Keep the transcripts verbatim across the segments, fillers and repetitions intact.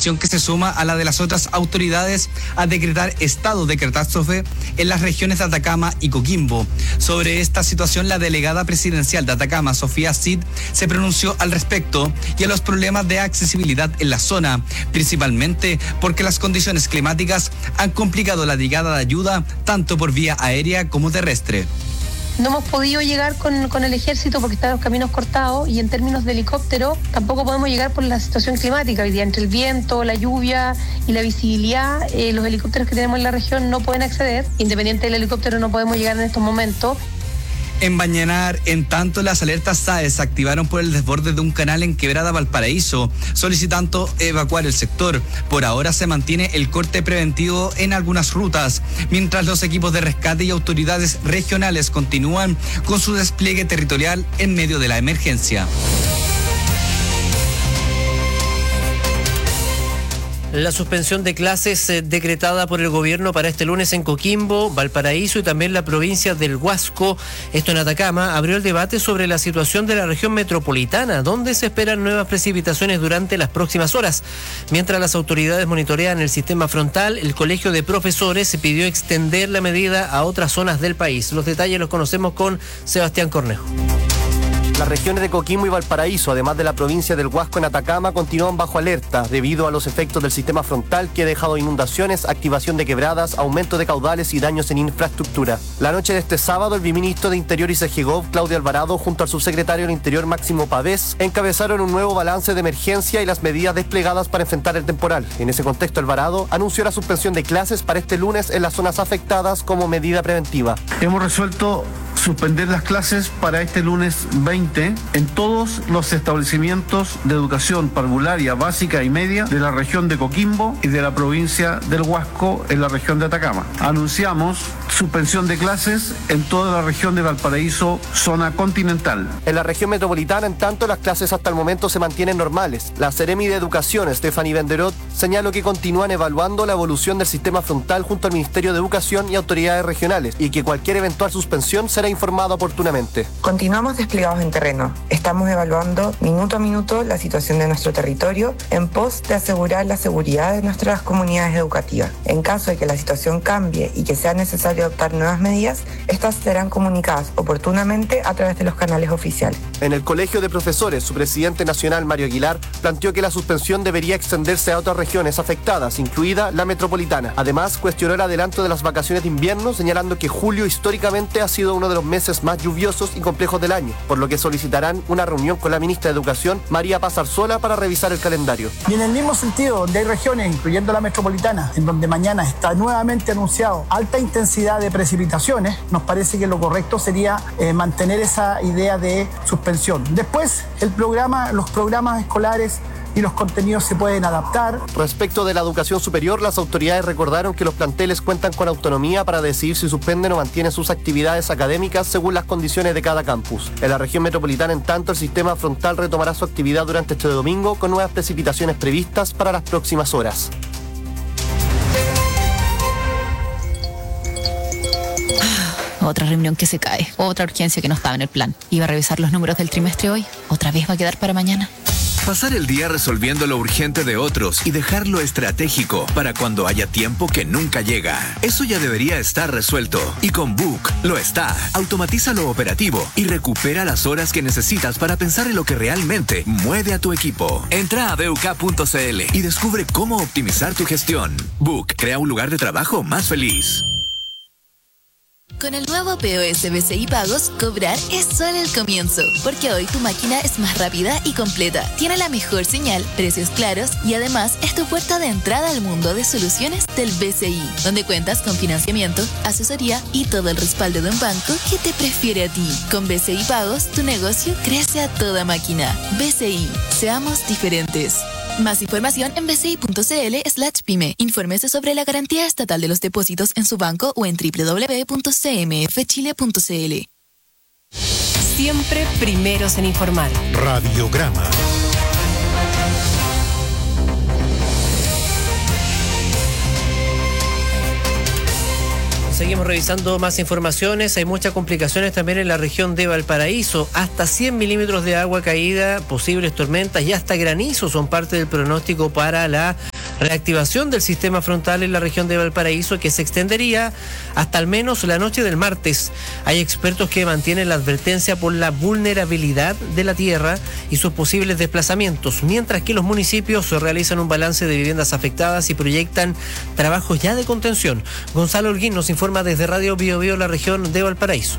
decisión que se suma a la de las otras autoridades a decretar estado de catástrofe en las regiones de Atacama y Coquimbo. Sobre esta situación, la delegada presidencial de Atacama, Sofía Cid, se pronunció al respecto y a los problemas de accesibilidad en la zona, principalmente porque las condiciones climáticas han complicado la llegada de ayuda tanto por vía aérea como terrestre. No hemos podido llegar con, con el ejército porque están los caminos cortados, y en términos de helicóptero tampoco podemos llegar por la situación climática. Hoy día, entre el viento, la lluvia y la visibilidad, eh, los helicópteros que tenemos en la región no pueden acceder. Independiente del helicóptero, no podemos llegar en estos momentos. En Bañanar, en tanto, las alertas S A E se activaron por el desborde de un canal en Quebrada Valparaíso, solicitando evacuar el sector. Por ahora se mantiene el corte preventivo en algunas rutas, mientras los equipos de rescate y autoridades regionales continúan con su despliegue territorial en medio de la emergencia. La suspensión de clases eh, decretada por el gobierno para este lunes en Coquimbo, Valparaíso y también la provincia del Huasco, esto en Atacama, abrió el debate sobre la situación de la región metropolitana, donde se esperan nuevas precipitaciones durante las próximas horas. Mientras las autoridades monitorean el sistema frontal, el Colegio de Profesores se pidió extender la medida a otras zonas del país. Los detalles los conocemos con Sebastián Cornejo. Las regiones de Coquimbo y Valparaíso, además de la provincia del Huasco en Atacama, continúan bajo alerta debido a los efectos del sistema frontal que ha dejado inundaciones, activación de quebradas, aumento de caudales y daños en infraestructura. La noche de este sábado, el viceministro de Interior y Segegov, Claudia Alvarado, junto al subsecretario del Interior, Máximo Pavés, encabezaron un nuevo balance de emergencia y las medidas desplegadas para enfrentar el temporal. En ese contexto, Alvarado anunció la suspensión de clases para este lunes en las zonas afectadas como medida preventiva. Hemos resuelto suspender las clases para este lunes veinte en todos los establecimientos de educación parvularia básica y media de la región de Coquimbo y de la provincia del Huasco en la región de Atacama. Anunciamos suspensión de clases en toda la región de Valparaíso, zona continental. En la región metropolitana, en tanto, las clases hasta el momento se mantienen normales. La Seremi de Educación, Stephanie Benderot, señaló que continúan evaluando la evolución del sistema frontal junto al Ministerio de Educación y autoridades regionales y que cualquier eventual suspensión será informada oportunamente. Continuamos desplegados en terreno. Estamos evaluando minuto a minuto la situación de nuestro territorio en pos de asegurar la seguridad de nuestras comunidades educativas. En caso de que la situación cambie y que sea necesario adoptar nuevas medidas, estas serán comunicadas oportunamente a través de los canales oficiales. En el Colegio de Profesores, su presidente nacional, Mario Aguilar, planteó que la suspensión debería extenderse a otras regiones afectadas, incluida la metropolitana. Además, cuestionó el adelanto de las vacaciones de invierno, señalando que julio históricamente ha sido uno de los meses más lluviosos y complejos del año, por lo que solicitarán una reunión con la ministra de Educación, María Paz Arzuela, para revisar el calendario. Y en el mismo sentido, donde hay regiones, incluyendo la metropolitana, en donde mañana está nuevamente anunciado alta intensidad de precipitaciones, nos parece que lo correcto sería eh, mantener esa idea de suspensión. Después, el programa, los programas escolares y los contenidos se pueden adaptar. Respecto de la educación superior, las autoridades recordaron que los planteles cuentan con autonomía para decidir si suspenden o mantienen sus actividades académicas según las condiciones de cada campus. En la región metropolitana, en tanto, el sistema frontal retomará su actividad durante este domingo con nuevas precipitaciones previstas para las próximas horas. Otra reunión que se cae, otra urgencia que no estaba en el plan. Iba a revisar los números del trimestre hoy, otra vez va a quedar para mañana. Pasar el día resolviendo lo urgente de otros y dejar lo estratégico para cuando haya tiempo que nunca llega. Eso ya debería estar resuelto. Y con Book lo está. Automatiza lo operativo y recupera las horas que necesitas para pensar en lo que realmente mueve a tu equipo. Entra a b u k punto c l y descubre cómo optimizar tu gestión. Book crea un lugar de trabajo más feliz. Con el nuevo P O S B C I Pagos, cobrar es solo el comienzo, porque hoy tu máquina es más rápida y completa, tiene la mejor señal, precios claros y además es tu puerta de entrada al mundo de soluciones del B C I, donde cuentas con financiamiento, asesoría y todo el respaldo de un banco que te prefiere a ti. Con B C I Pagos, tu negocio crece a toda máquina. B C I, seamos diferentes. Más información en b c i punto c l slash pyme. Infórmese sobre la garantía estatal de los depósitos en su banco o en w w w punto c m f chile punto c l. Siempre primeros en informar. Radiograma. Seguimos revisando más informaciones. Hay muchas complicaciones también en la región de Valparaíso. Hasta cien milímetros de agua caída, posibles tormentas y hasta granizo son parte del pronóstico para la reactivación del sistema frontal en la región de Valparaíso, que se extendería hasta al menos la noche del martes. Hay expertos que mantienen la advertencia por la vulnerabilidad de la tierra y sus posibles desplazamientos, mientras que los municipios realizan un balance de viviendas afectadas y proyectan trabajos ya de contención. Gonzalo Holguín nos informa desde Radio Bio Bio, la región de Valparaíso.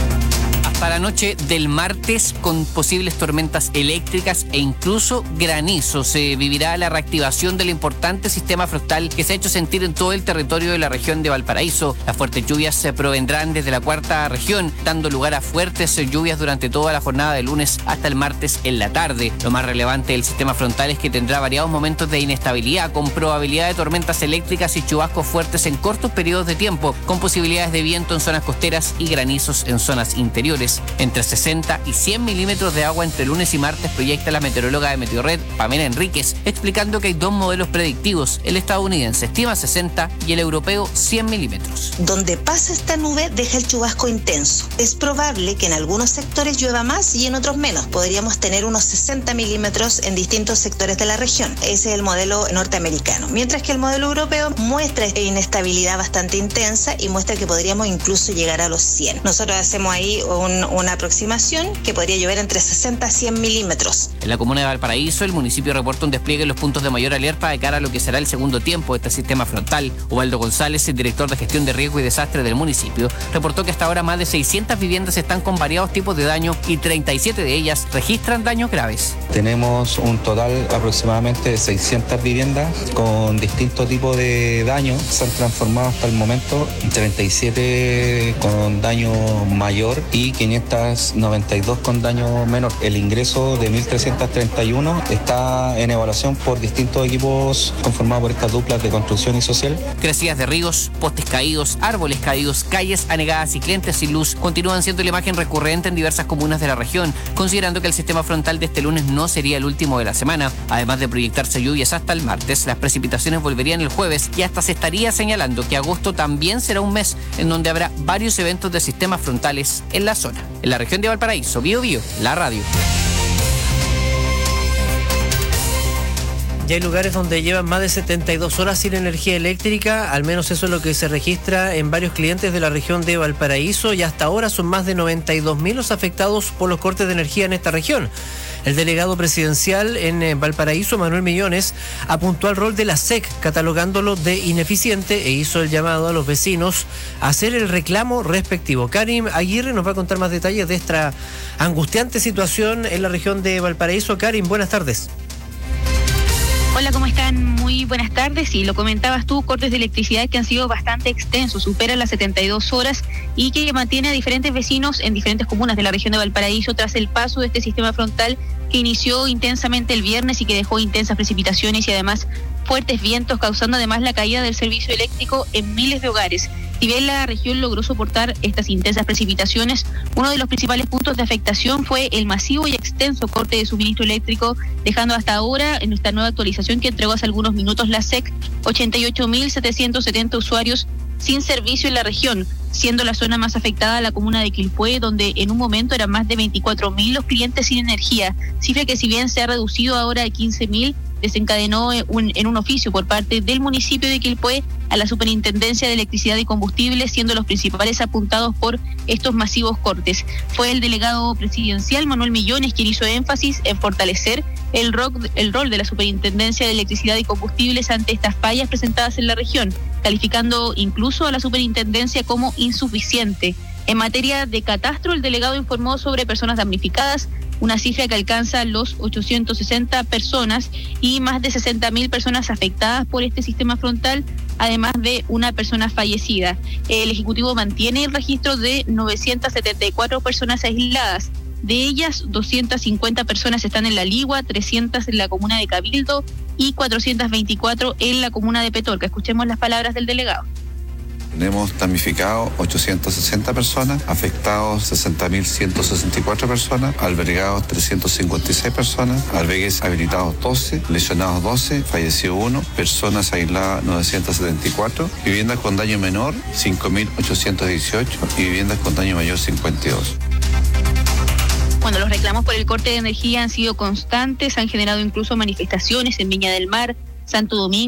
Para la noche del martes, con posibles tormentas eléctricas e incluso granizo, se vivirá la reactivación del importante sistema frontal que se ha hecho sentir en todo el territorio de la región de Valparaíso. Las fuertes lluvias se provendrán desde la cuarta región, dando lugar a fuertes lluvias durante toda la jornada de lunes hasta el martes en la tarde. Lo más relevante del sistema frontal es que tendrá variados momentos de inestabilidad, con probabilidad de tormentas eléctricas y chubascos fuertes en cortos periodos de tiempo, con posibilidades de viento en zonas costeras y granizos en zonas interiores. Entre sesenta y cien milímetros de agua entre lunes y martes, proyecta la meteoróloga de Meteorred, Pamela Enríquez, explicando que hay dos modelos predictivos. El estadounidense estima sesenta y el europeo cien milímetros. Donde pasa esta nube deja el chubasco intenso. Es probable que en algunos sectores llueva más y en otros menos. Podríamos tener unos sesenta milímetros en distintos sectores de la región. Ese es el modelo norteamericano. Mientras que el modelo europeo muestra inestabilidad bastante intensa y muestra que podríamos incluso llegar a los cien. Nosotros hacemos ahí un una aproximación que podría llover entre sesenta a cien milímetros. En la comuna de Valparaíso, el municipio reporta un despliegue en los puntos de mayor alerta de cara a lo que será el segundo tiempo de este sistema frontal. Ubaldo González, el director de gestión de riesgo y desastre del municipio, reportó que hasta ahora más de seiscientas viviendas están con variados tipos de daño y treinta y siete de ellas registran daños graves. Tenemos un total aproximadamente de seiscientas viviendas con distintos tipos de daño. Se han transformado hasta el momento treinta y siete con daño mayor y quinientos noventa y dos con daño menor. El ingreso de mil trescientos treinta y uno está en evaluación por distintos equipos conformados por estas duplas de construcción y social. Crecidas de ríos, postes caídos, árboles caídos, calles anegadas y clientes sin luz continúan siendo la imagen recurrente en diversas comunas de la región, considerando que el sistema frontal de este lunes no sería el último de la semana. Además de proyectarse lluvias hasta el martes, las precipitaciones volverían el jueves y hasta se estaría señalando que agosto también será un mes en donde habrá varios eventos de sistemas frontales en la zona. En la región de Valparaíso, Bio Bio, la radio. Ya hay lugares donde llevan más de setenta y dos horas sin energía eléctrica, al menos eso es lo que se registra en varios clientes de la región de Valparaíso, y hasta ahora son más de noventa y dos mil los afectados por los cortes de energía en esta región. El delegado presidencial en Valparaíso, Manuel Millones, apuntó al rol de la S E C, catalogándolo de ineficiente, e hizo el llamado a los vecinos a hacer el reclamo respectivo. Karim Aguirre nos va a contar más detalles de esta angustiante situación en la región de Valparaíso. Karim, buenas tardes. Hola, ¿cómo están? Muy buenas tardes. Sí, lo comentabas tú, cortes de electricidad que han sido bastante extensos, superan las setenta y dos horas y que mantiene a diferentes vecinos en diferentes comunas de la región de Valparaíso tras el paso de este sistema frontal que inició intensamente el viernes y que dejó intensas precipitaciones y además fuertes vientos, causando además la caída del servicio eléctrico en miles de hogares. Si bien la región logró soportar estas intensas precipitaciones, uno de los principales puntos de afectación fue el masivo y extenso corte de suministro eléctrico, dejando hasta ahora, en esta nueva actualización que entregó hace algunos minutos la S E C, ochenta y ocho mil setecientos setenta usuarios sin servicio en la región, siendo la zona más afectada la comuna de Quilpué, donde en un momento eran más de veinticuatro mil los clientes sin energía, cifra que si bien se ha reducido ahora a quince mil, desencadenó un, en un oficio por parte del municipio de Quilpué a la Superintendencia de Electricidad y Combustibles, siendo los principales apuntados por estos masivos cortes. Fue el delegado presidencial Manuel Millones quien hizo énfasis en fortalecer el, rock, el rol de la Superintendencia de Electricidad y Combustibles ante estas fallas presentadas en la región, calificando incluso a la superintendencia como insuficiente. En materia de catastro, el delegado informó sobre personas damnificadas, una cifra que alcanza los ochocientos sesenta personas y más de sesenta mil personas afectadas por este sistema frontal, además de una persona fallecida. El Ejecutivo mantiene el registro de novecientas setenta y cuatro personas aisladas. De ellas, doscientas cincuenta personas están en La Ligua, trescientas en la comuna de Cabildo y cuatrocientas veinticuatro en la comuna de Petorca. Escuchemos las palabras del delegado. Tenemos damnificados ochocientas sesenta personas, afectados sesenta mil ciento sesenta y cuatro personas, albergados trescientas cincuenta y seis personas, albergues habilitados doce, lesionados doce, fallecido uno, personas aisladas novecientas setenta y cuatro, viviendas con daño menor cinco mil ochocientos dieciocho y viviendas con daño mayor cincuenta y dos. Bueno, los reclamos por el corte de energía han sido constantes, han generado incluso manifestaciones en Viña del Mar, Santo Domingo.